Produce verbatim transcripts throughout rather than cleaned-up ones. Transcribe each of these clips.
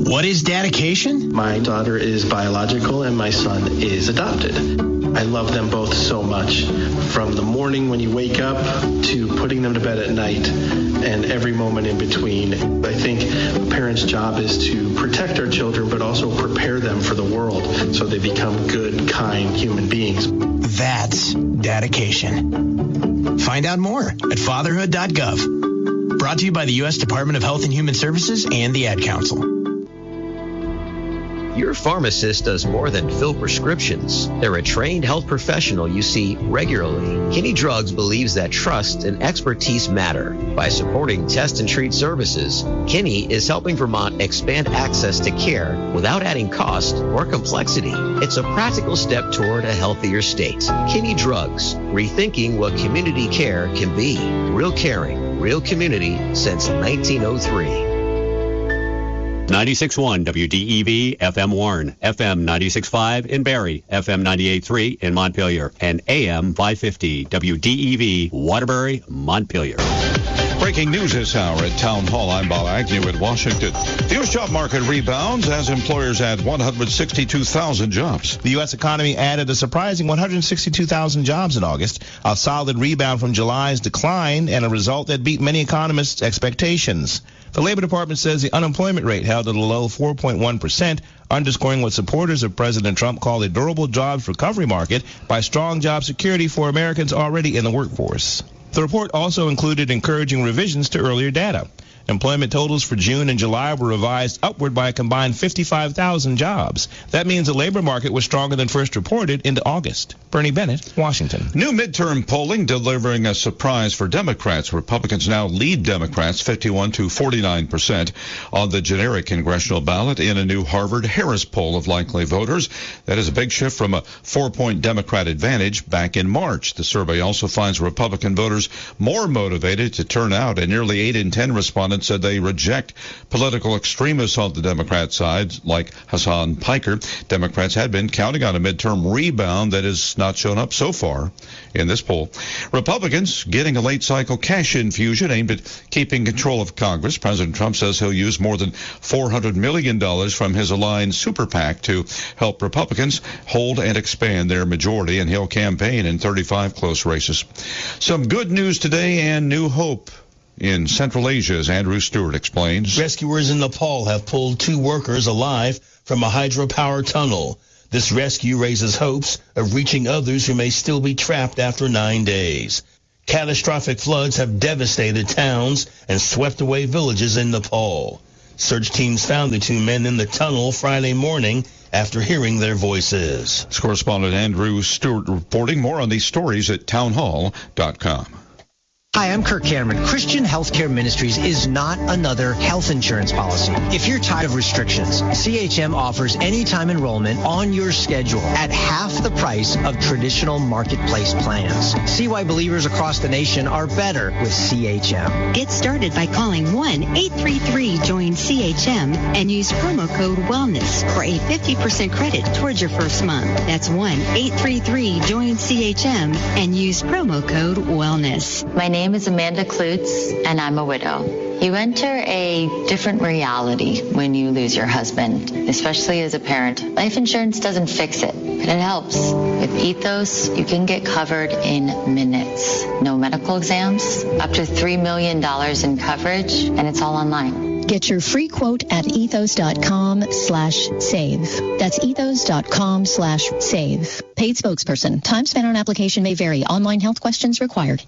What is dedication? My daughter is biological and my son is adopted. I love them both so much, from the morning when you wake up to putting them to bed at night and every moment in between. I think a parent's job is to protect our children, but also prepare them for the world so they become good, kind human beings. That's dedication. Find out more at fatherhood dot gov. Brought to you by the U S Department of Health and Human Services and the Ad Council. Your pharmacist does more than fill prescriptions. They're a trained health professional you see regularly. Kinney Drugs believes that trust and expertise matter. By supporting test and treat services, Kinney is helping Vermont expand access to care without adding cost or complexity. It's a practical step toward a healthier state. Kinney Drugs, rethinking what community care can be. Real caring, real community since nineteen oh three. ninety-six point one W D E V F M Warren, F M ninety-six point five in Barrie, F M ninety-eight point three in Montpelier, and A M five fifty W D E V Waterbury, Montpelier. Breaking news this hour at Town Hall. I'm Bob Agnew in Washington. The U S job market rebounds as employers add one hundred sixty-two thousand jobs. The U S economy added a surprising one hundred sixty-two thousand jobs in August, a solid rebound from July's decline, and a result that beat many economists' expectations. The Labor Department says the unemployment rate held at a low four point one percent, underscoring what supporters of President Trump call a durable jobs recovery market by strong job security for Americans already in the workforce. The report also included encouraging revisions to earlier data. Employment totals for June and July were revised upward by a combined fifty-five thousand jobs. That means the labor market was stronger than first reported into August. Bernie Bennett, Washington. New midterm polling delivering a surprise for Democrats. Republicans now lead Democrats fifty-one to forty-nine percent on the generic congressional ballot in a new Harvard-Harris poll of likely voters. That is a big shift from a four-point Democrat advantage back in March. The survey also finds Republican voters more motivated to turn out, and nearly eight in ten respondents said they reject political extremists on the Democrat side, like Hassan Piker. Democrats had been counting on a midterm rebound that has not shown up so far in this poll. Republicans getting a late-cycle cash infusion aimed at keeping control of Congress. President Trump says he'll use more than four hundred million dollars from his aligned super PAC to help Republicans hold and expand their majority, and he'll campaign in thirty-five close races. Some good news today and new hope in Central Asia, as Andrew Stewart explains. Rescuers in Nepal have pulled two workers alive from a hydropower tunnel. This rescue raises hopes of reaching others who may still be trapped after nine days. Catastrophic floods have devastated towns and swept away villages in Nepal. Search teams found the two men in the tunnel Friday morning after hearing their voices. Correspondent Andrew Stewart reporting. More on these stories at townhall dot com. Hi, I'm Kirk Cameron. Christian Healthcare Ministries is not another health insurance policy. If you're tired of restrictions, C H M offers anytime enrollment on your schedule at half the price of traditional marketplace plans. See why believers across the nation are better with C H M. Get started by calling one eight three three join C H M and use promo code WELLNESS for a fifty percent credit towards your first month. That's one eight three three join C H M and use promo code WELLNESS. My name is Amanda Klutz, and I'm a widow. You enter a different reality when you lose your husband, especially as a parent. Life insurance doesn't fix it, but it helps. With Ethos, you can get covered in minutes. No medical exams, up to three million dollars in coverage, and it's all online. Get your free quote at ethos.com slash save. That's ethos.com slash save. Paid spokesperson. Time spent on application may vary. Online health questions required.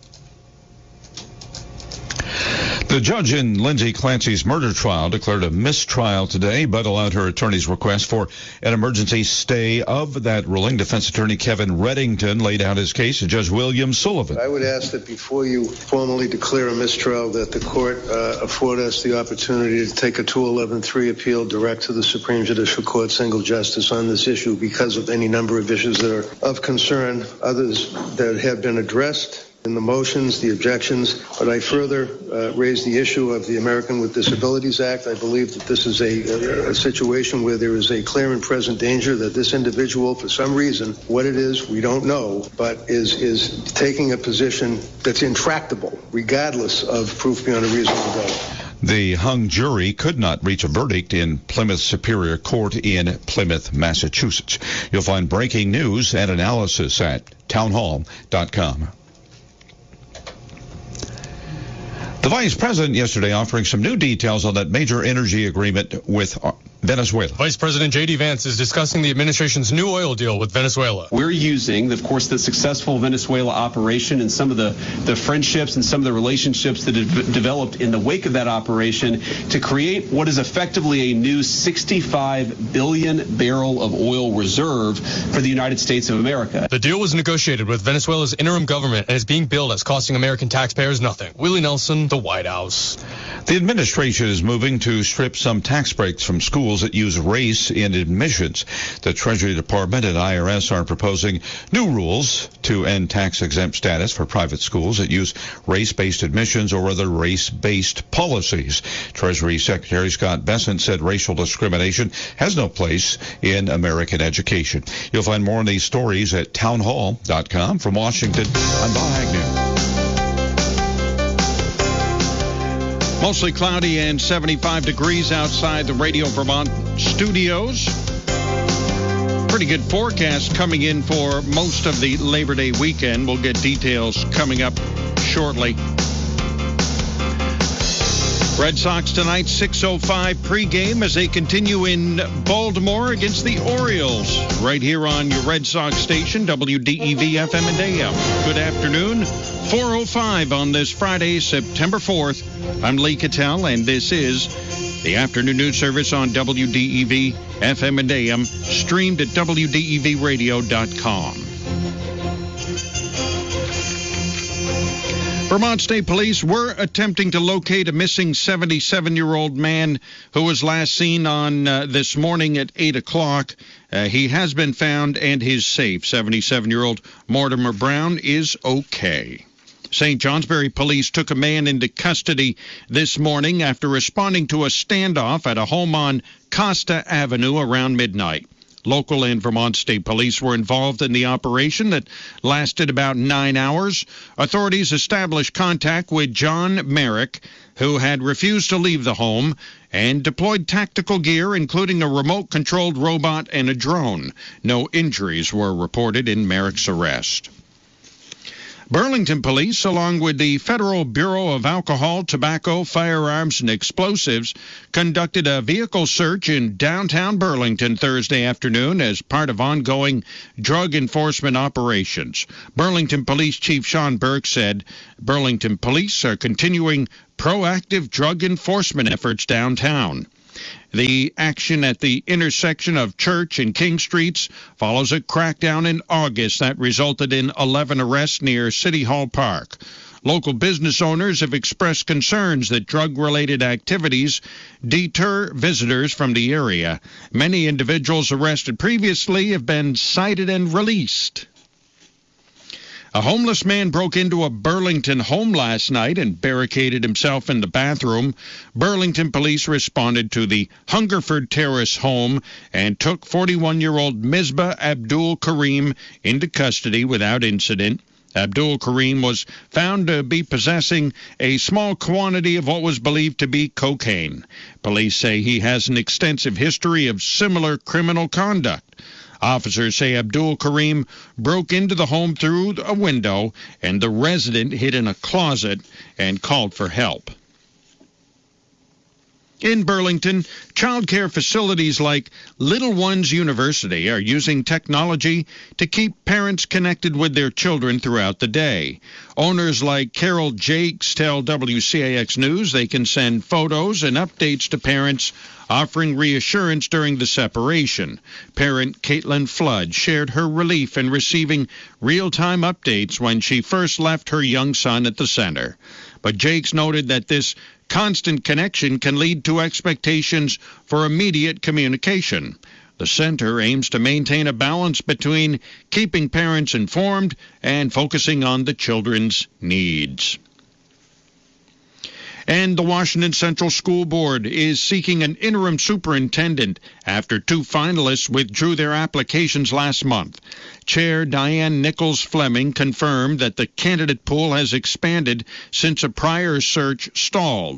The judge in Lindsay Clancy's murder trial declared a mistrial today, but allowed her attorney's request for an emergency stay of that ruling. Defense attorney Kevin Reddington laid out his case to Judge William Sullivan. I would ask that before you formally declare a mistrial, that the court uh, afford us the opportunity to take a two eleven three appeal direct to the Supreme Judicial Court, single justice, on this issue because of any number of issues that are of concern, others that have been addressed in the motions, the objections, but I further uh, raise the issue of the American with Disabilities Act. I believe that this is a, a, a situation where there is a clear and present danger that this individual, for some reason, what it is, we don't know, but is, is taking a position that's intractable, regardless of proof beyond a reasonable doubt. The hung jury could not reach a verdict in Plymouth Superior Court in Plymouth, Massachusetts. You'll find breaking news and analysis at townhall dot com. The vice president yesterday offering some new details on that major energy agreement with Venezuela. Vice President J D. Vance is discussing the administration's new oil deal with Venezuela. We're using, of course, the successful Venezuela operation and some of the, the friendships and some of the relationships that have developed in the wake of that operation to create what is effectively a new sixty-five billion barrel of oil reserve for the United States of America. The deal was negotiated with Venezuela's interim government and is being billed as costing American taxpayers nothing. Willie Nelson, the White House. The administration is moving to strip some tax breaks from schools that use race in admissions. The Treasury Department and I R S are proposing new rules to end tax-exempt status for private schools that use race-based admissions or other race-based policies. Treasury Secretary Scott Bessent said racial discrimination has no place in American education. You'll find more on these stories at townhall dot com. From Washington, I'm Bob Agnew. Mostly cloudy and seventy-five degrees outside the Radio Vermont studios. Pretty good forecast coming in for most of the Labor Day weekend. We'll get details coming up shortly. Red Sox tonight, six oh five pregame as they continue in Baltimore against the Orioles. Right here on your Red Sox station, W D E V F M and A M. Good afternoon. four oh five on this Friday, September fourth. I'm Lee Cattell, and this is the afternoon news service on W D E V F M and A M, streamed at W D E V radio dot com. Vermont State Police were attempting to locate a missing seventy-seven-year-old man who was last seen on uh, this morning at eight o'clock. Uh, he has been found and is safe. seventy-seven-year-old Mortimer Brown is okay. Saint Johnsbury police took a man into custody this morning after responding to a standoff at a home on Costa Avenue around midnight. Local and Vermont State Police were involved in the operation that lasted about nine hours. Authorities established contact with John Merrick, who had refused to leave the home, and deployed tactical gear, including a remote-controlled robot and a drone. No injuries were reported in Merrick's arrest. Burlington Police, along with the Federal Bureau of Alcohol, Tobacco, Firearms, and Explosives, conducted a vehicle search in downtown Burlington Thursday afternoon as part of ongoing drug enforcement operations. Burlington Police Chief Sean Burke said Burlington Police are continuing proactive drug enforcement efforts downtown. The action at the intersection of Church and King Streets follows a crackdown in August that resulted in eleven arrests near City Hall Park. Local business owners have expressed concerns that drug-related activities deter visitors from the area. Many individuals arrested previously have been cited and released. A homeless man broke into a Burlington home last night and barricaded himself in the bathroom. Burlington police responded to the Hungerford Terrace home and took forty-one-year-old Misbah Abdul Karim into custody without incident. Abdul Karim was found to be possessing a small quantity of what was believed to be cocaine. Police say he has an extensive history of similar criminal conduct. Officers say Abdul Karim broke into the home through a window, and the resident hid in a closet and called for help. In Burlington, child care facilities like Little Ones University are using technology to keep parents connected with their children throughout the day. Owners like Carol Jakes tell W C A X News they can send photos and updates to parents, offering reassurance during the separation. Parent Caitlin Flood shared her relief in receiving real-time updates when she first left her young son at the center. But Jakes noted that this constant connection can lead to expectations for immediate communication. The center aims to maintain a balance between keeping parents informed and focusing on the children's needs. And the Washington Central School Board is seeking an interim superintendent after two finalists withdrew their applications last month. Chair Diane Nichols Fleming confirmed that the candidate pool has expanded since a prior search stalled.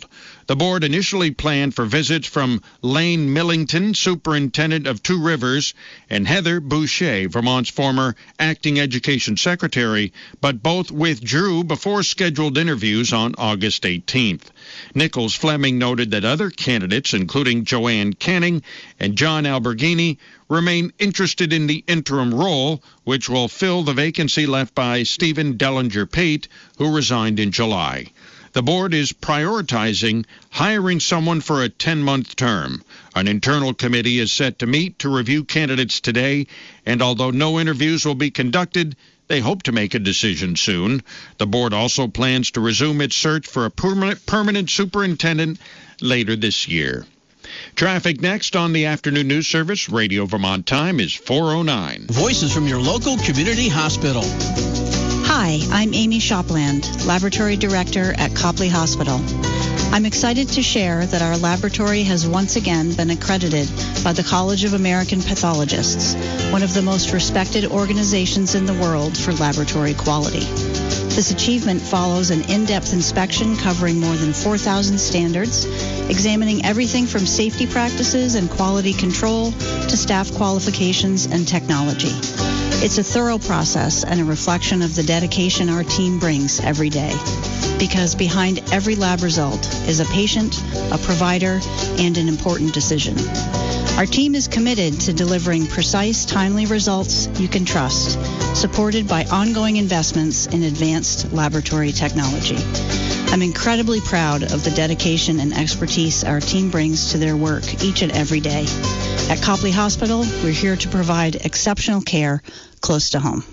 The board initially planned for visits from Lane Millington, superintendent of Two Rivers, and Heather Boucher, Vermont's former acting education secretary, but both withdrew before scheduled interviews on August eighteenth. Nichols Fleming noted that other candidates, including Joanne Canning and John Alberghini, remain interested in the interim role, which will fill the vacancy left by Stephen Dellinger-Pate, who resigned in July. The board is prioritizing hiring someone for a ten-month term. An internal committee is set to meet to review candidates today, and although no interviews will be conducted, they hope to make a decision soon. The board also plans to resume its search for a permanent, permanent superintendent later this year. Traffic next on the afternoon news service. Radio Vermont time is four oh nine. Voices from your local community hospital. Hi, I'm Amy Shopland, Laboratory Director at Copley Hospital. I'm excited to share that our laboratory has once again been accredited by the College of American Pathologists, one of the most respected organizations in the world for laboratory quality. This achievement follows an in-depth inspection covering more than four thousand standards, examining everything from safety practices and quality control to staff qualifications and technology. It's a thorough process and a reflection of the dedication our team brings every day. Because behind every lab result is a patient, a provider, and an important decision. Our team is committed to delivering precise, timely results you can trust, supported by ongoing investments in advanced laboratory technology. I'm incredibly proud of the dedication and expertise our team brings to their work each and every day. At Copley Hospital, we're here to provide exceptional care close to home.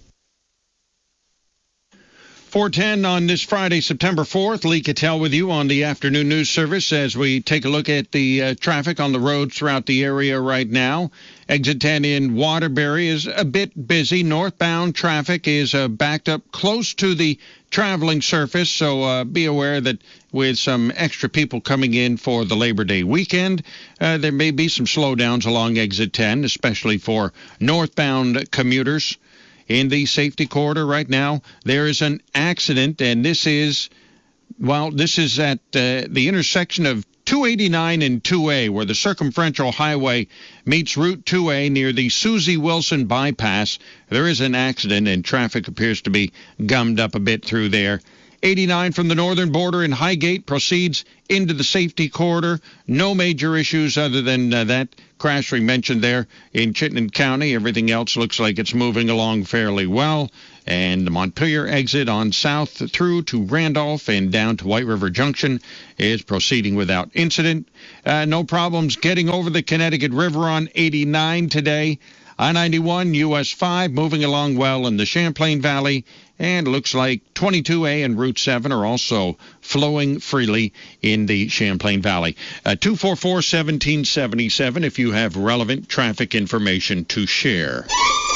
four ten on this Friday, September fourth. Lee Cattell with you on the afternoon news service as we take a look at the uh, traffic on the roads throughout the area right now. Exit ten in Waterbury is a bit busy. Northbound traffic is uh, backed up close to the traveling surface, so uh, be aware that with some extra people coming in for the Labor Day weekend, uh, there may be some slowdowns along Exit ten, especially for northbound commuters. In the safety corridor right now, there is an accident, and this is, well, this is at uh, the intersection of two eighty-nine and two A, where the circumferential highway meets Route two A near the Susie Wilson bypass. There is an accident, and traffic appears to be gummed up a bit through there. eighty-nine from the northern border in Highgate proceeds into the safety corridor. No major issues other than uh, that crash we mentioned there in Chittenden County. Everything else looks like it's moving along fairly well. And the Montpelier exit on south through to Randolph and down to White River Junction is proceeding without incident. Uh, no problems getting over the Connecticut River on eighty-nine today. I ninety-one, U S five moving along well in the Champlain Valley, and looks like twenty-two A and Route seven are also flowing freely in the Champlain Valley. Uh, two four four, one seven seven seven if you have relevant traffic information to share.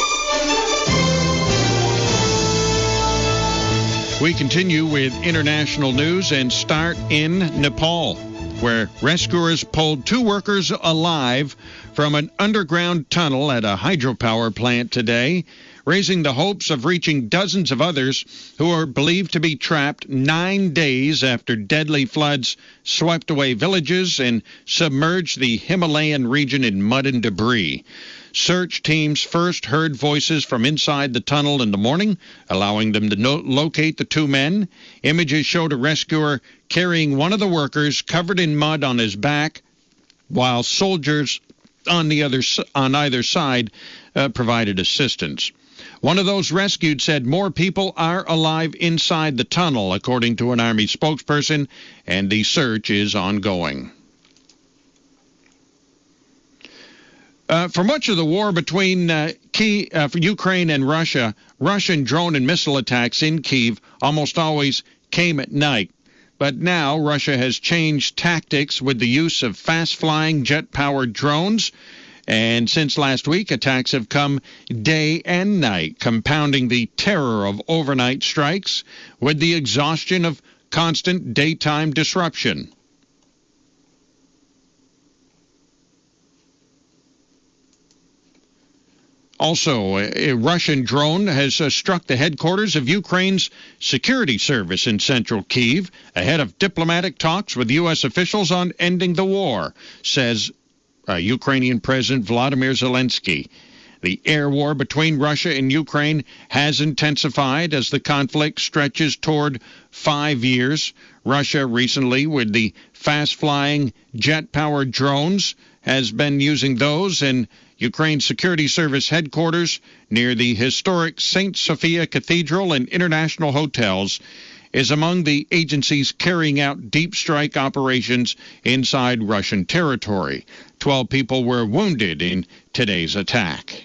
We continue with international news and start in Nepal, where rescuers pulled two workers alive from an underground tunnel at a hydropower plant today, raising the hopes of reaching dozens of others who are believed to be trapped nine days after deadly floods swept away villages and submerged the Himalayan region in mud and debris. Search teams first heard voices from inside the tunnel in the morning, allowing them to no- locate the two men. Images showed a rescuer carrying one of the workers covered in mud on his back, while soldiers on the other on either side uh, provided assistance. One of those rescued said more people are alive inside the tunnel, according to an Army spokesperson, and the search is ongoing. Uh, for much of the war between uh, Kiev, uh, for Ukraine and Russia, Russian drone and missile attacks in Kyiv almost always came at night. But now Russia has changed tactics with the use of fast-flying jet-powered drones. And since last week, attacks have come day and night, compounding the terror of overnight strikes with the exhaustion of constant daytime disruption. Also, a, a Russian drone has uh, struck the headquarters of Ukraine's security service in central Kyiv ahead of diplomatic talks with U S officials on ending the war, says uh, Ukrainian President Vladimir Zelensky. The air war between Russia and Ukraine has intensified as the conflict stretches toward five years. Russia recently, with the fast-flying jet-powered drones, has been using those in Ukraine's security service headquarters near the historic Saint Sophia Cathedral and international hotels, is among the agencies carrying out deep strike operations inside Russian territory. Twelve people were wounded in today's attack.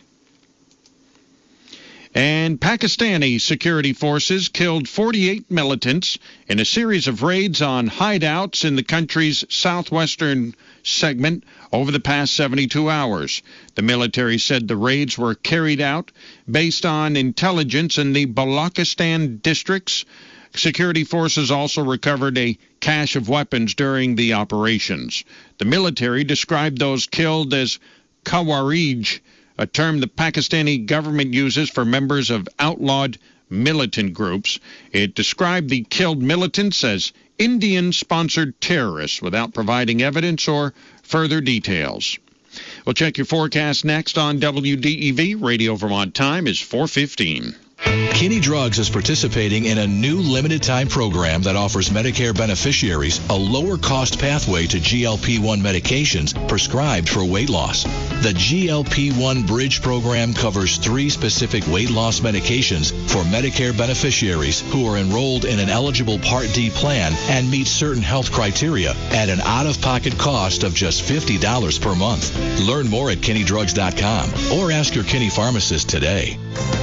And Pakistani security forces killed forty-eight militants in a series of raids on hideouts in the country's southwestern segment over the past seventy-two hours. The military said the raids were carried out based on intelligence in the Balochistan districts. Security forces also recovered a cache of weapons during the operations. The military described those killed as Khawarij, a term the Pakistani government uses for members of outlawed militant groups. It described the killed militants as Indian-sponsored terrorists without providing evidence or further details. We'll check your forecast next on W D E V. Radio Vermont time is four fifteen. Kinney Drugs is participating in a new limited-time program that offers Medicare beneficiaries a lower-cost pathway to G L P one medications prescribed for weight loss. The G L P one Bridge program covers three specific weight loss medications for Medicare beneficiaries who are enrolled in an eligible Part D plan and meet certain health criteria at an out-of-pocket cost of just fifty dollars per month. Learn more at Kinney Drugs dot com or ask your Kinney pharmacist today.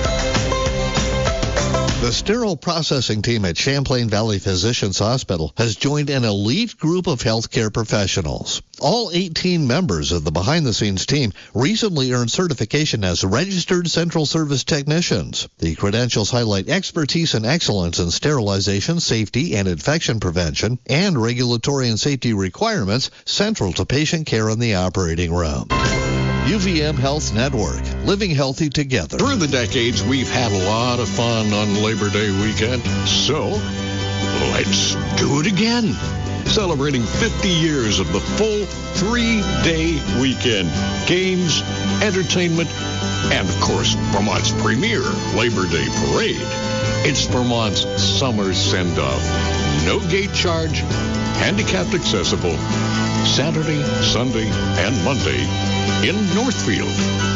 The sterile processing team at Champlain Valley Physicians Hospital has joined an elite group of healthcare professionals. All eighteen members of the behind-the-scenes team recently earned certification as registered central service technicians. The credentials highlight expertise and excellence in sterilization, safety, and infection prevention, and regulatory and safety requirements central to patient care in the operating room. U V M Health Network, living healthy together. Through the decades, we've had a lot of fun on Labor Day weekend, so let's do it again. Celebrating fifty years of the full three-day weekend. Games, entertainment, and, of course, Vermont's premier Labor Day parade. It's Vermont's summer send-off. No gate charge, handicapped accessible, Saturday, Sunday, and Monday in Northfield.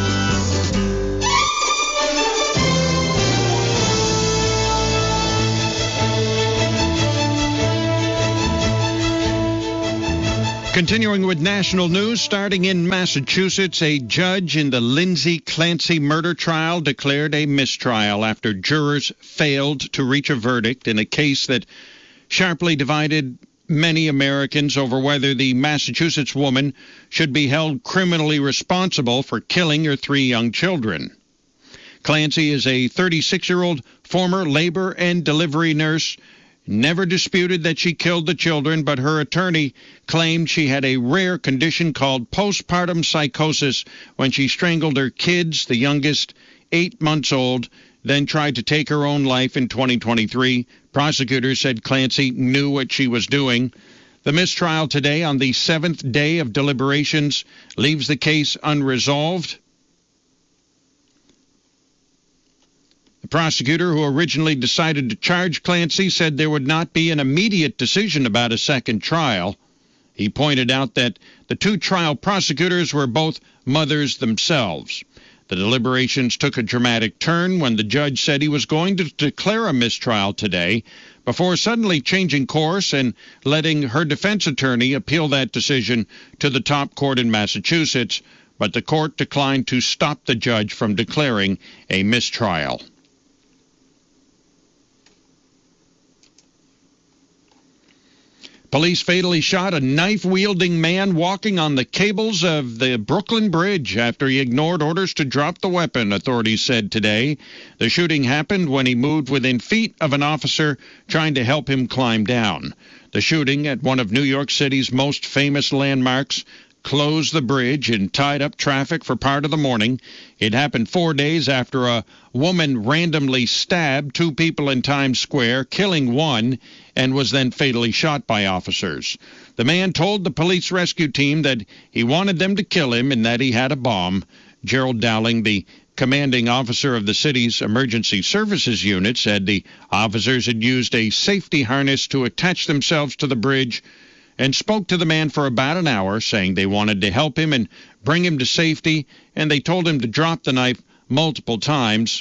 Continuing with national news, starting in Massachusetts, a judge in the Lindsay Clancy murder trial declared a mistrial after jurors failed to reach a verdict in a case that sharply divided many Americans over whether the Massachusetts woman should be held criminally responsible for killing her three young children. Clancy is a thirty-six-year-old former labor and delivery nurse, never disputed that she killed the children, but her attorney claimed she had a rare condition called postpartum psychosis when she strangled her kids, the youngest eight months old, then tried to take her own life in twenty twenty-three. Prosecutors said Clancy knew what she was doing. The mistrial today, on the seventh day of deliberations, leaves the case unresolved. The prosecutor who originally decided to charge Clancy said there would not be an immediate decision about a second trial. He pointed out that the two trial prosecutors were both mothers themselves. The deliberations took a dramatic turn when the judge said he was going to declare a mistrial today before suddenly changing course and letting her defense attorney appeal that decision to the top court in Massachusetts, but the court declined to stop the judge from declaring a mistrial. Police fatally shot a knife-wielding man walking on the cables of the Brooklyn Bridge after he ignored orders to drop the weapon, authorities said today. The shooting happened when he moved within feet of an officer trying to help him climb down. The shooting at one of New York City's most famous landmarks closed the bridge and tied up traffic for part of the morning. It happened four days after a woman randomly stabbed two people in Times Square, killing one, and was then fatally shot by officers. The man told the police rescue team that he wanted them to kill him and that he had a bomb. Gerald Dowling, the commanding officer of the city's emergency services unit, said the officers had used a safety harness to attach themselves to the bridge and spoke to the man for about an hour, saying they wanted to help him and bring him to safety, and they told him to drop the knife multiple times.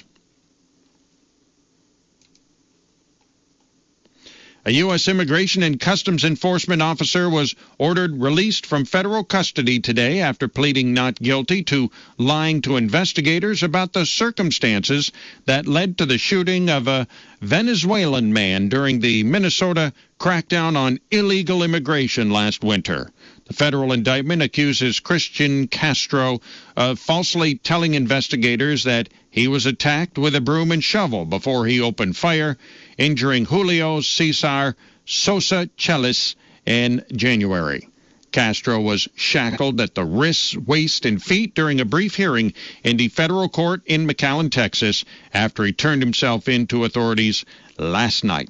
A U S Immigration and Customs Enforcement officer was ordered released from federal custody today after pleading not guilty to lying to investigators about the circumstances that led to the shooting of a Venezuelan man during the Minnesota crackdown on illegal immigration last winter. The federal indictment accuses Christian Castro of falsely telling investigators that he was attacked with a broom and shovel before he opened fire, injuring Julio Cesar Sosa Chelis in January. Castro was shackled at the wrists, waist, and feet during a brief hearing in the federal court in McAllen, Texas, after he turned himself in to authorities last night.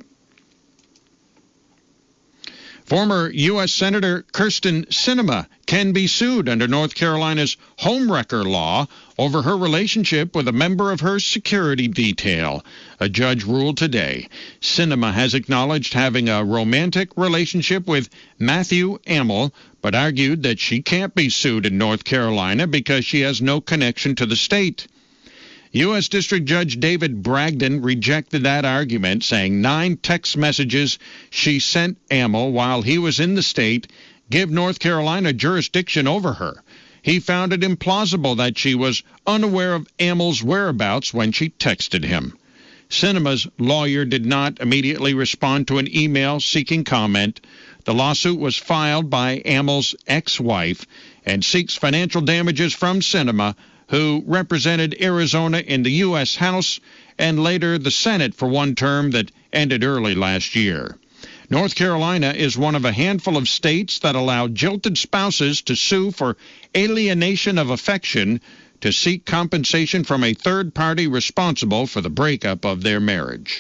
Former U S Senator Kyrsten Sinema can be sued under North Carolina's homewrecker law over her relationship with a member of her security detail. A judge ruled today. Sinema has acknowledged having a romantic relationship with Matthew Amel, but argued that she can't be sued in North Carolina because she has no connection to the state. U S District Judge David Bragdon rejected that argument, saying nine text messages she sent Amel while he was in the state give North Carolina jurisdiction over her. He found it implausible that she was unaware of Amel's whereabouts when she texted him. Sinema's lawyer did not immediately respond to an email seeking comment. The lawsuit was filed by Amel's ex-wife and seeks financial damages from Sinema, who represented Arizona in the U S House and later the Senate for one term that ended early last year. North Carolina is one of a handful of states that allow jilted spouses to sue for alienation of affection to seek compensation from a third party responsible for the breakup of their marriage.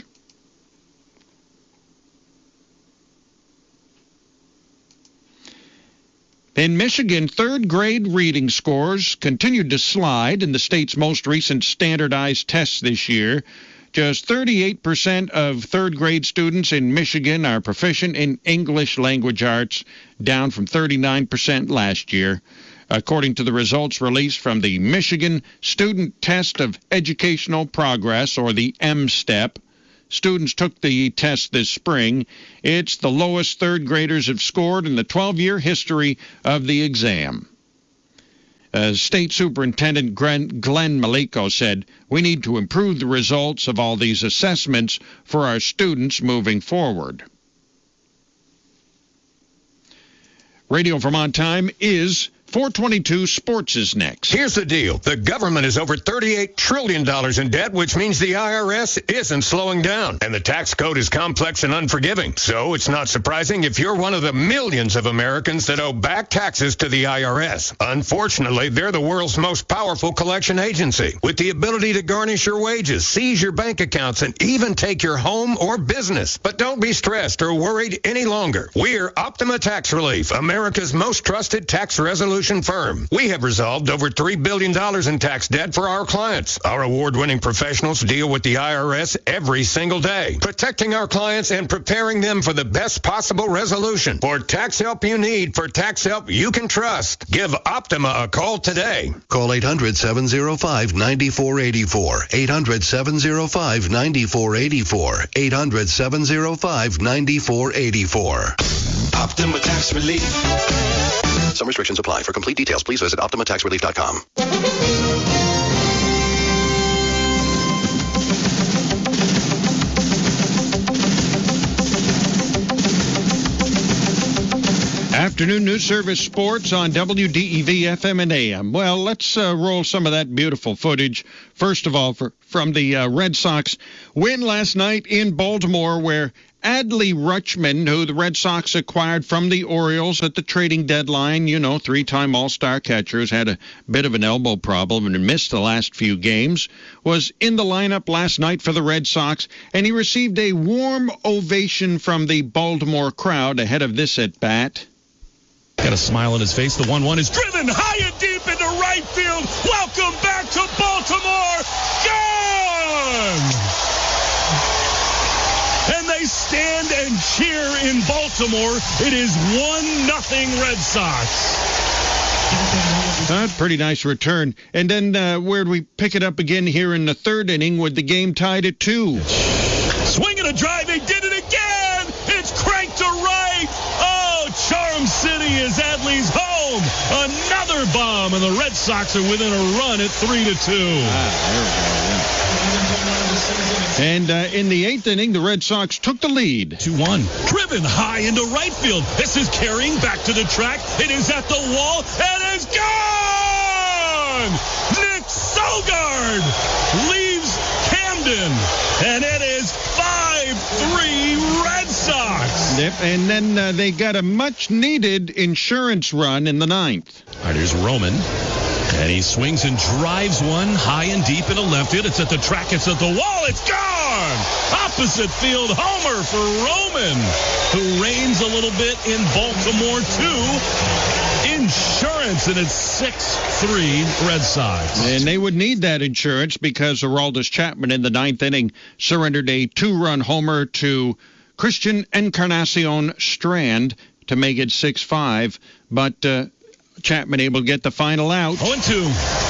In Michigan, third-grade reading scores continued to slide in the state's most recent standardized tests this year. Just thirty-eight percent of third-grade students in Michigan are proficient in English language arts, down from thirty-nine percent last year. According to the results released from the Michigan Student Test of Educational Progress, or the M STEP, students took the test this spring. It's the lowest third graders have scored in the twelve-year history of the exam. Uh, State Superintendent Glenn, Glenn Maliko said, "We need to improve the results of all these assessments for our students moving forward." Radio Vermont time is four twenty-two. Sports is next. Here's the deal. The government is over thirty-eight trillion dollars in debt, which means the I R S isn't slowing down. And the tax code is complex and unforgiving. So it's not surprising if you're one of the millions of Americans that owe back taxes to the I R S. Unfortunately, they're the world's most powerful collection agency, with the ability to garnish your wages, seize your bank accounts, and even take your home or business. But don't be stressed or worried any longer. We're Optima Tax Relief, America's most trusted tax resolution firm. We have resolved over three billion dollars in tax debt for our clients. Our award-winning professionals deal with the I R S every single day, protecting our clients and preparing them for the best possible resolution. For tax help you need, for tax help you can trust, give Optima a call today. Call eight hundred, seven oh five, nine four eight four. eight hundred, seven oh five, nine four eight four. eight hundred, seven oh five, nine four eight four. Optima Tax Relief. Some restrictions apply. For complete details, please visit optima tax relief dot com. Afternoon News Service Sports on W D E V F M and A M. Well, let's uh, roll some of that beautiful footage. First of all, for, from the uh, Red Sox win last night in Baltimore, where Adley Rutschman, who the Red Sox acquired from the Orioles at the trading deadline, you know, three-time All-Star catcher, who's had a bit of an elbow problem and missed the last few games, was in the lineup last night for the Red Sox, and he received a warm ovation from the Baltimore crowd ahead of this at-bat. Got a smile on his face. The one one is driven high and deep into right field. Welcome back to Baltimore. Gone! And they stand and cheer in Baltimore. It is one nothing Red Sox. Uh, pretty nice return. And then uh, where'd we pick it up again here in the third inning with the game tied at two? Swinging a drive. They did it again. It's cranked to right. Oh, Charm City is Adley's home. Another bomb, and the Red Sox are within a run at three to two. Ah, there we go. Yeah. And uh, in the eighth inning, the Red Sox took the lead. two one. Driven high into right field. This is carrying back to the track. It is at the wall, and it's gone! Nick Sogard leaves Camden, and it is five three Red Sox. Yep, and then uh, they got a much-needed insurance run in the ninth. All right, here's Roman. And he swings and drives one high and deep into left field. It's at the track. It's at the wall. It's gone! Opposite field homer for Roman, who reigns a little bit in Baltimore, too. Insurance, and it's six three Red Sox. And they would need that insurance because Aroldis Chapman in the ninth inning surrendered a two-run homer to Christian Encarnacion Strand to make it six five. But uh, Chapman able to get the final out. oh and two.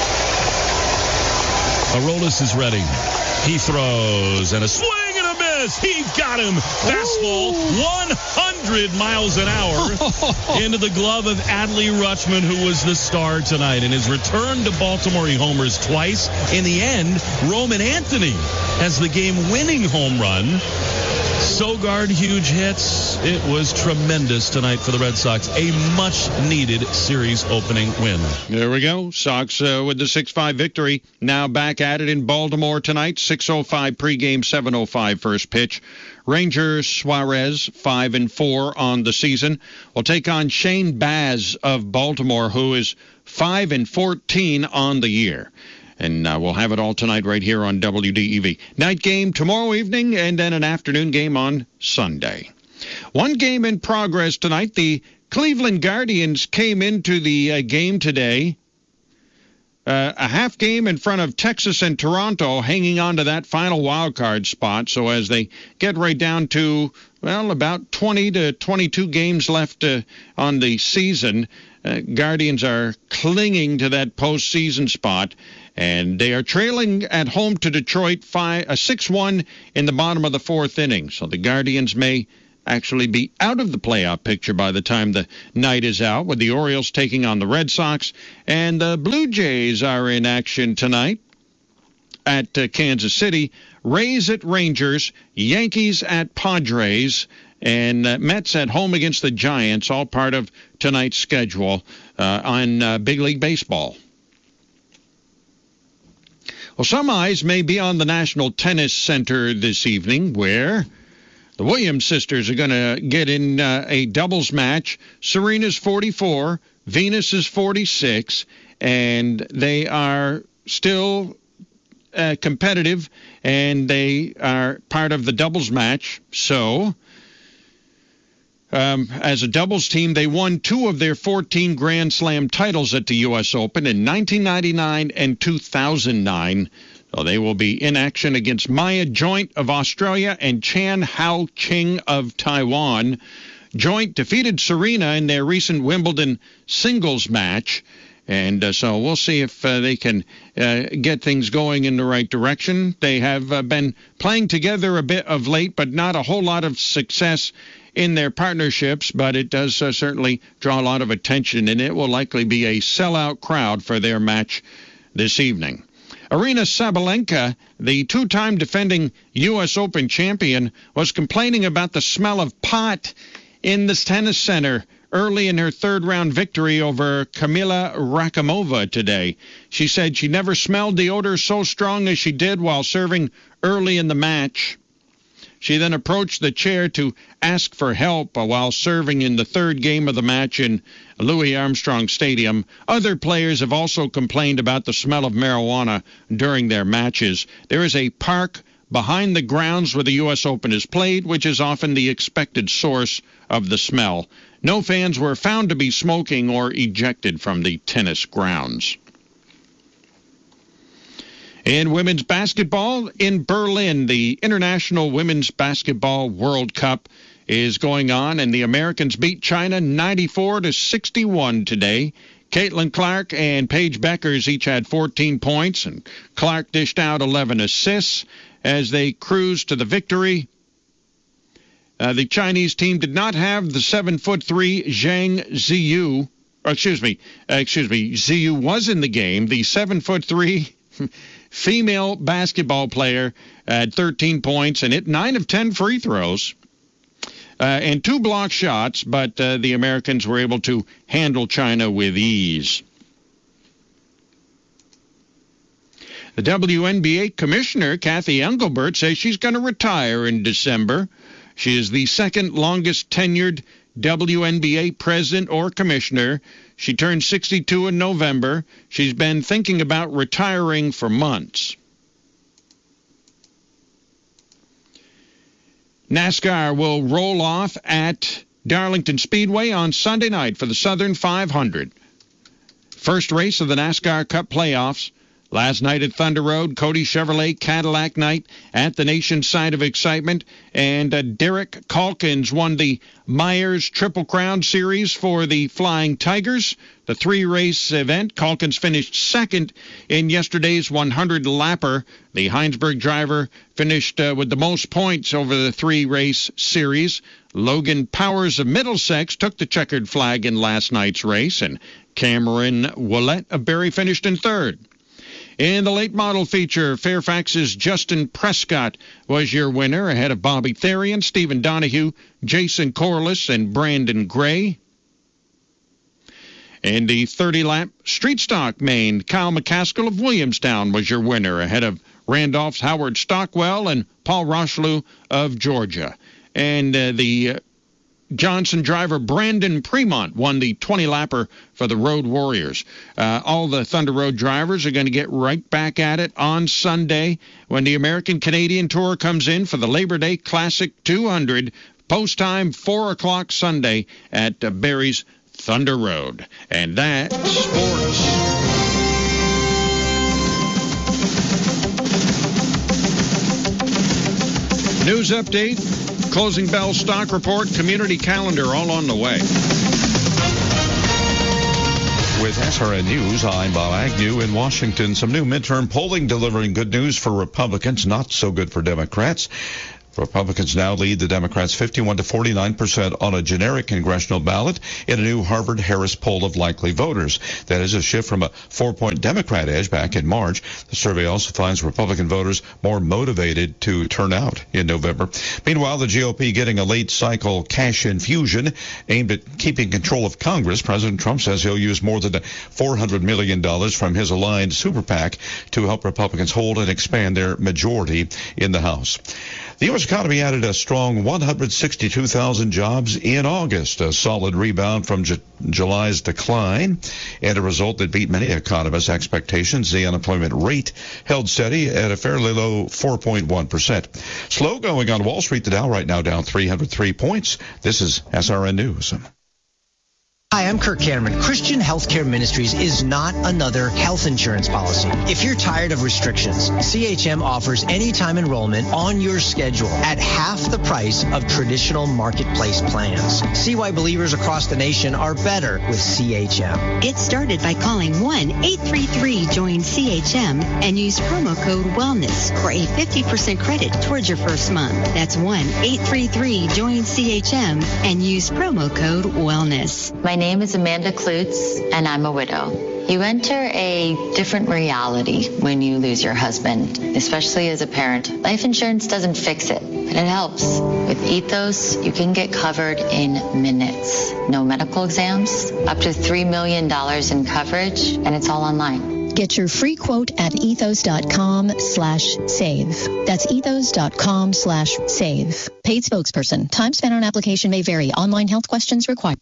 Aroldis is ready. He throws, and a swing and a miss. He got him. Fastball, one hundred miles an hour into the glove of Adley Rutschman, who was the star tonight. In his return to Baltimore, he homers twice. In the end, Roman Anthony has the game-winning home run. Sogard, huge hits. It was tremendous tonight for the Red Sox. A much-needed series opening win. There we go. Sox uh, with the six five victory. Now back at it in Baltimore tonight. six oh five pregame, seven oh five first pitch. Ranger Suarez, five and four on the season, will take on Shane Baz of Baltimore, who is five and fourteen on the year. And uh, we'll have it all tonight right here on W D E V. Night game tomorrow evening, and then an afternoon game on Sunday. One game in progress tonight. The Cleveland Guardians came into the uh, game today. Uh, a half game in front of Texas and Toronto, hanging on to that final wild card spot. So as they get right down to, well, about twenty to twenty-two games left uh, on the season, uh, Guardians are clinging to that postseason spot. And they are trailing at home to Detroit five, uh, six one in the bottom of the fourth inning. So the Guardians may actually be out of the playoff picture by the time the night is out, with the Orioles taking on the Red Sox. And the Blue Jays are in action tonight at uh, Kansas City. Rays at Rangers, Yankees at Padres, and uh, Mets at home against the Giants, all part of tonight's schedule uh, on uh, Big League Baseball. Well, some eyes may be on the National Tennis Center this evening, where the Williams sisters are going to get in uh, a doubles match. Serena's forty-four, Venus is forty-six, and they are still uh, competitive, and they are part of the doubles match. So, Um, as a doubles team, they won two of their fourteen Grand Slam titles at the U S Open in nineteen ninety-nine and two thousand nine. So they will be in action against Maya Joint of Australia and Chan Hao Ching of Taiwan. Joint defeated Serena in their recent Wimbledon singles match. And uh, so we'll see if uh, they can uh, get things going in the right direction. They have uh, been playing together a bit of late, but not a whole lot of success in their partnerships, but it does uh, certainly draw a lot of attention, and it will likely be a sellout crowd for their match this evening. Arina Sabalenka, the two-time defending U S Open champion, was complaining about the smell of pot in the tennis center early in her third-round victory over Kamila Rakimova today. She said she never smelled the odor so strong as she did while serving early in the match. She then approached the chair to ask for help while serving in the third game of the match in Louis Armstrong Stadium. Other players have also complained about the smell of marijuana during their matches. There is a park behind the grounds where the U S Open is played, which is often the expected source of the smell. No fans were found to be smoking or ejected from the tennis grounds. In women's basketball in Berlin, the International Women's Basketball World Cup is going on, and the Americans beat China ninety-four to sixty-one today. Caitlin Clark and Paige Beckers each had fourteen points, and Clark dished out eleven assists as they cruised to the victory. Uh, the Chinese team did not have the seven foot three Zhang Ziyu. Or excuse me, uh, excuse me, Ziyu was in the game. The seven foot three female basketball player had thirteen points and hit nine of ten free throws uh, and two block shots, but uh, the Americans were able to handle China with ease. The W N B A commissioner, Kathy Engelbert, says she's going to retire in December. She is the second longest tenured W N B A president or commissioner. She turned sixty-two in November. She's been thinking about retiring for months. NASCAR will roll off at Darlington Speedway on Sunday night for the Southern five hundred. First race of the NASCAR Cup playoffs. Last night at Thunder Road, Cody Chevrolet Cadillac night at the nation's side of excitement. And uh, Derek Calkins won the Myers Triple Crown Series for the Flying Tigers. The three-race event, Calkins finished second in yesterday's hundred lapper. The Heinsberg driver finished uh, with the most points over the three-race series. Logan Powers of Middlesex took the checkered flag in last night's race, and Cameron Ouellette of Barrie finished in third. In the late model feature, Fairfax's Justin Prescott was your winner, ahead of Bobby Therian, Stephen Donahue, Jason Corliss, and Brandon Gray. In the thirty-lap street stock main, Kyle McCaskill of Williamstown was your winner, ahead of Randolph's Howard Stockwell and Paul Rocheleau of Georgia. And uh, the uh, Johnson driver Brandon Premont won the twenty-lapper for the Road Warriors. Uh, all the Thunder Road drivers are going to get right back at it on Sunday when the American Canadian Tour comes in for the Labor Day Classic two hundred. Post time, four o'clock Sunday at uh, Barrie's Thunder Road. And that's sports. News update. Closing bell stock report, community calendar, all on the way. With S R N News, I'm Bob Agnew in Washington. Some new midterm polling delivering good news for Republicans, not so good for Democrats. Republicans now lead the Democrats fifty-one to forty-nine percent on a generic congressional ballot in a new Harvard-Harris poll of likely voters. That is a shift from a four-point Democrat edge back in March. The survey also finds Republican voters more motivated to turn out in November. Meanwhile, the G O P getting a late-cycle cash infusion aimed at keeping control of Congress. President Trump says he'll use more than four hundred million dollars from his aligned super PAC to help Republicans hold and expand their majority in the House. The U S economy added a strong one hundred sixty-two thousand jobs in August, a solid rebound from J- July's decline, and a result that beat many economists' expectations. The unemployment rate held steady at a fairly low four point one percent. Slow going on Wall Street. The Dow right now down three hundred three points. This is S R N News. Hi, I'm Kirk Cameron. Christian Healthcare Ministries is not another health insurance policy. If you're tired of restrictions, C H M offers anytime enrollment on your schedule at half the price of traditional marketplace plans. See why believers across the nation are better with C H M. Get started by calling one eight three three join C H M and use promo code WELLNESS for a fifty percent credit towards your first month. That's one eight three three join C H M and use promo code WELLNESS. My name is Amanda Klutz, and I'm a widow. You enter a different reality when you lose your husband, especially as a parent. Life insurance doesn't fix it, but it helps. With Ethos, you can get covered in minutes. No medical exams, up to three million dollars in coverage, and it's all online. Get your free quote at ethos.com slash save. That's ethos.com slash save. Paid spokesperson. Time spent on application may vary. Online health questions required.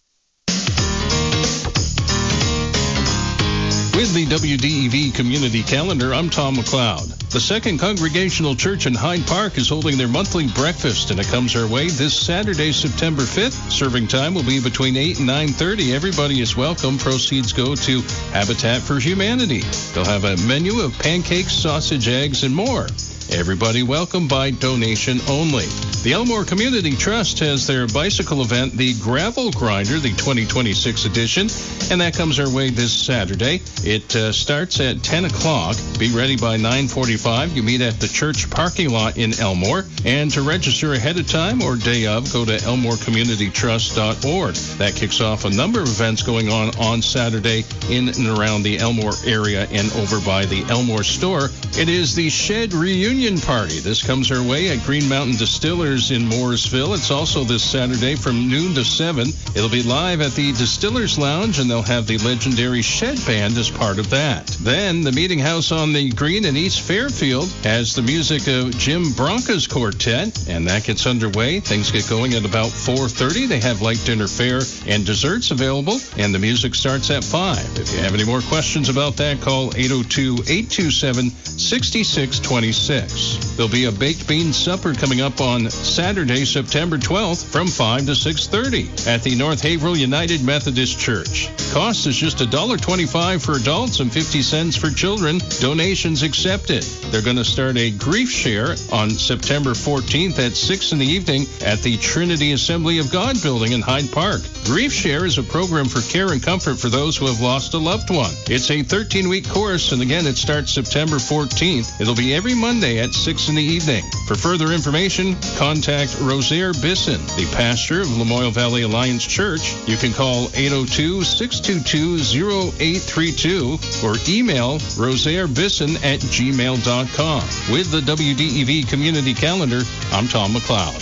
With the W D E V Community Calendar, I'm Tom McLeod. The Second Congregational Church in Hyde Park is holding their monthly breakfast, and it comes our way this Saturday, September fifth. Serving time will be between eight and nine thirty. Everybody is welcome. Proceeds go to Habitat for Humanity. They'll have a menu of pancakes, sausage, eggs, and more. Everybody welcome by donation only. The Elmore Community Trust has their bicycle event, the Gravel Grinder, the twenty twenty-six edition, and that comes our way this Saturday. It uh, starts at ten o'clock. Be ready by nine forty-five. You meet at the church parking lot in Elmore. And to register ahead of time or day of, go to elmore community trust dot org. That kicks off a number of events going on on Saturday in and around the Elmore area and over by the Elmore store. It is the Shed Reunion Party. This comes our way at Green Mountain Distillers in Mooresville. It's also this Saturday from noon to seven. It'll be live at the Distillers Lounge, and they'll have the legendary Shed Band as part of that. Then the Meeting House on the Green in East Fairfield has the music of Jim Bronca's Quartet, and that gets underway. Things get going at about four thirty. They have light dinner fare and desserts available, and the music starts at five. If you have any more questions about that, call eight oh two, eight two seven, six six two six. There'll be a baked bean supper coming up on Saturday, September twelfth from five to six thirty at the North Haverhill United Methodist Church. Cost is just one dollar twenty-five for adults and fifty cents for children. Donations accepted. They're going to start a grief share on September fourteenth at six in the evening at the Trinity Assembly of God building in Hyde Park. Grief Share is a program for care and comfort for those who have lost a loved one. It's a thirteen-week course, and again, it starts September fourteenth. It'll be every Monday at six in the evening. For further information, contact Rosaire Bisson, the pastor of Lamoille Valley Alliance Church. You can call eight oh two, six two two, oh eight three two or email rosairebisson at gmail dot com. With the W D E V Community Calendar, I'm Tom McLeod.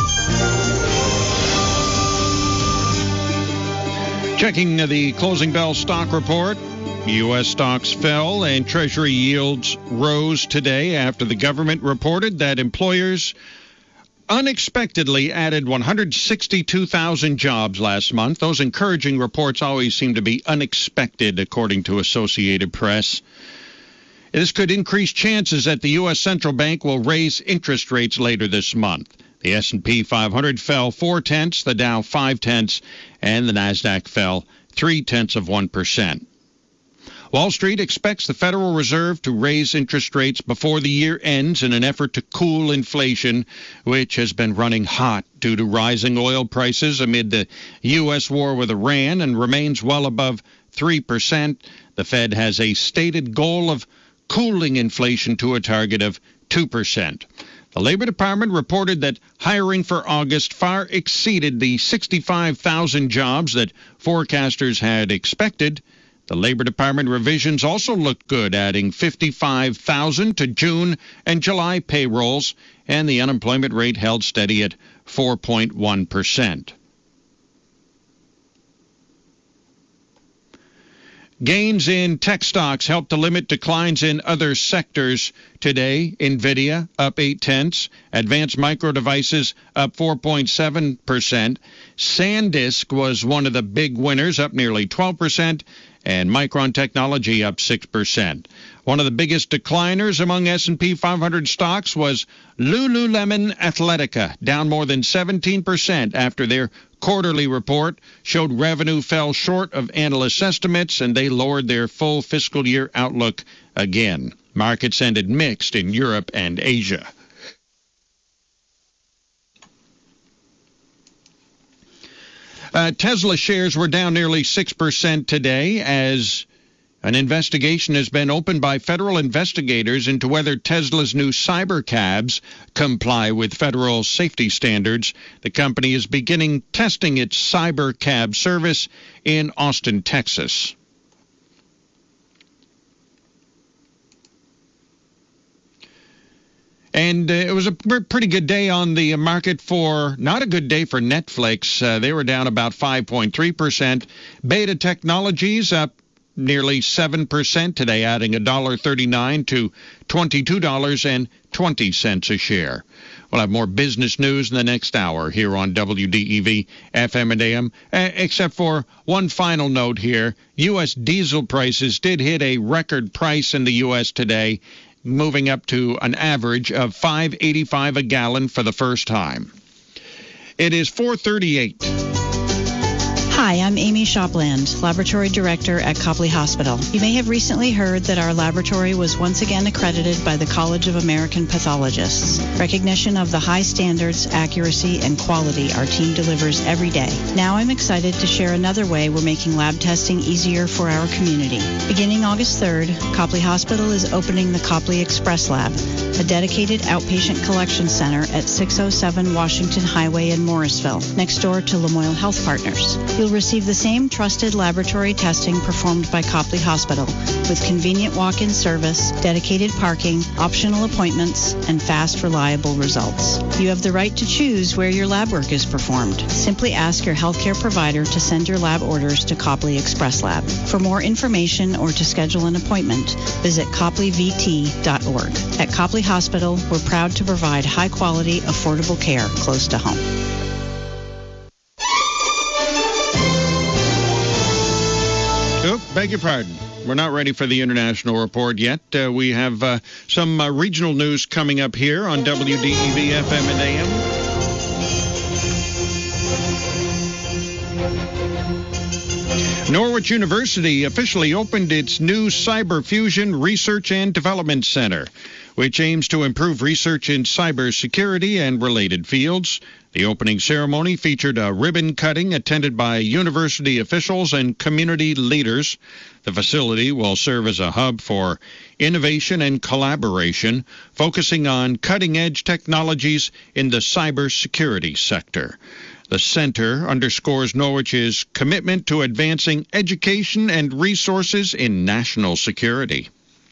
Checking the closing bell stock report. U S stocks fell and Treasury yields rose today after the government reported that employers unexpectedly added one hundred sixty-two thousand jobs last month. Those encouraging reports always seem to be unexpected, according to Associated Press. This could increase chances that the U S Central Bank will raise interest rates later this month. The S and P five hundred fell four-tenths, the Dow five-tenths, and the NASDAQ fell three-tenths of one percent. Wall Street expects the Federal Reserve to raise interest rates before the year ends in an effort to cool inflation, which has been running hot due to rising oil prices amid the U S war with Iran and remains well above three percent. The Fed has a stated goal of cooling inflation to a target of two percent. The Labor Department reported that hiring for August far exceeded the sixty-five thousand jobs that forecasters had expected. The Labor Department revisions also looked good, adding fifty-five thousand to June and July payrolls, and the unemployment rate held steady at four point one percent. Gains in tech stocks helped to limit declines in other sectors today. NVIDIA up eight-tenths. Advanced Micro Devices up four point seven percent. SanDisk was one of the big winners, up nearly twelve percent. And Micron Technology up six percent. One of the biggest decliners among S and P five hundred stocks was Lululemon Athletica, down more than seventeen percent after their quarterly report showed revenue fell short of analysts' estimates, and they lowered their full fiscal year outlook again. Markets ended mixed in Europe and Asia. Uh, Tesla shares were down nearly six percent today as an investigation has been opened by federal investigators into whether Tesla's new Cybercabs comply with federal safety standards. The company is beginning testing its Cybercab service in Austin, Texas. And uh, it was a pretty good day on the market for, not a good day for Netflix. Uh, they were down about five point three percent. Beta Technologies up nearly seven percent today, adding one dollar thirty-nine to twenty-two dollars and twenty cents a share. We'll have more business news in the next hour here on W D E V F M and A M, uh, except for one final note here. U S diesel prices did hit a record price in the U S today, moving up to an average of five eighty-five a gallon for the first time. It is four thirty-eight. Hi, I'm Amy Shopland, Laboratory Director at Copley Hospital. You may have recently heard that our laboratory was once again accredited by the College of American Pathologists. Recognition of the high standards, accuracy, and quality our team delivers every day. Now I'm excited to share another way we're making lab testing easier for our community. Beginning August third, Copley Hospital is opening the Copley Express Lab, a dedicated outpatient collection center at six oh seven Washington Highway in Morrisville, next door to Lamoille Health Partners. You'll receive the same trusted laboratory testing performed by Copley Hospital, with convenient walk-in service, dedicated parking, optional appointments, and fast, reliable results. You have the right to choose where your lab work is performed. Simply ask your healthcare provider to send your lab orders to Copley Express Lab. For more information or to schedule an appointment, visit copley v t dot org. At Copley Hospital, we're proud to provide high-quality, affordable care close to home. Oh, beg your pardon. We're not ready for the international report yet. Uh, we have uh, some uh, regional news coming up here on W D E V F M and A M. Norwich University officially opened its new Cyber Fusion Research and Development Center, which aims to improve research in cybersecurity and related fields. The opening ceremony featured a ribbon cutting attended by university officials and community leaders. The facility will serve as a hub for innovation and collaboration, focusing on cutting-edge technologies in the cybersecurity sector. The center underscores Norwich's commitment to advancing education and resources in national security.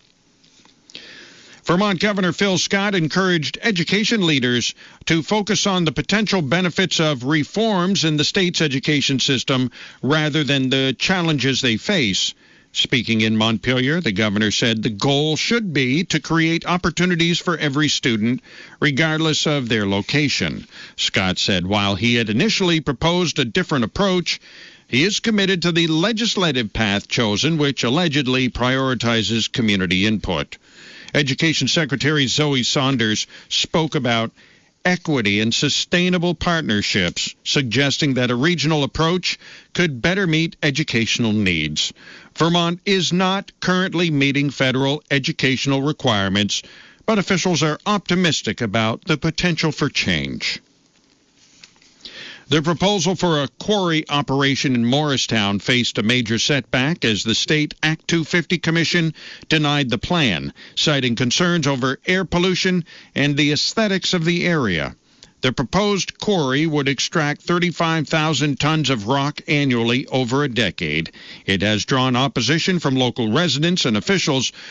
Vermont Governor Phil Scott encouraged education leaders to focus on the potential benefits of reforms in the state's education system rather than the challenges they face. Speaking in Montpelier, the governor said the goal should be to create opportunities for every student, regardless of their location. Scott said while he had initially proposed a different approach, he is committed to the legislative path chosen, which allegedly prioritizes community input. Education Secretary Zoe Saunders spoke about equity and sustainable partnerships, suggesting that a regional approach could better meet educational needs. Vermont is not currently meeting federal educational requirements, but officials are optimistic about the potential for change. The proposal for a quarry operation in Morristown faced a major setback as the state Act two fifty Commission denied the plan, citing concerns over air pollution and the aesthetics of the area. The proposed quarry would extract thirty-five thousand tons of rock annually over a decade. It has drawn opposition from local residents and officials